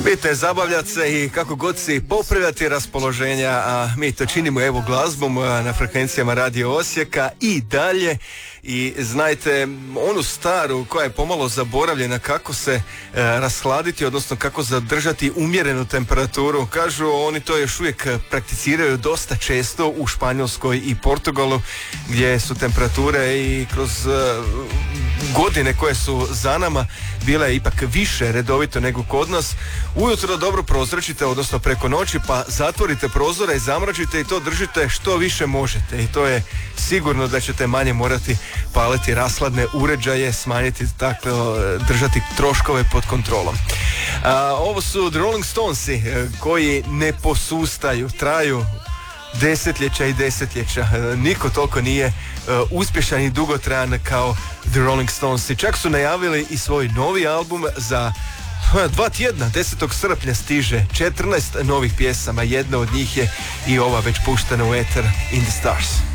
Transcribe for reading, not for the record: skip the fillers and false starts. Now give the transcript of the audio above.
Bitno je zabavljati se i kako god si popravljati raspoloženja, a mi to činimo evo glazbom na frekvencijama Radio Osijeka i dalje. I znajte, onu staru koja je pomalo zaboravljena, kako se rashladiti, odnosno kako zadržati umjerenu temperaturu. Kažu, oni to još uvijek prakticiraju dosta često u Španjolskoj i Portugalu, gdje su temperature i kroz godine koje su za nama bile ipak više redovito nego kod nas. Ujutro dobro prozračite, odnosno preko noći, pa zatvorite prozore i zamračite i to držite što više možete. I to je sigurno da ćete manje morati paliti rashladne uređaje, smanjiti, dakle, držati troškove pod kontrolom. Ovo su The Rolling Stonesi koji ne posustaju, traju desetljeća i desetljeća. Niko toliko nije uspješan i dugotrajan kao The Rolling Stonesi. Čak su najavili i svoj novi album za 2 tjedna, 10. srpnja stiže 14 novih pjesama. Jedna od njih je i ova već puštena u eter, In the Stars.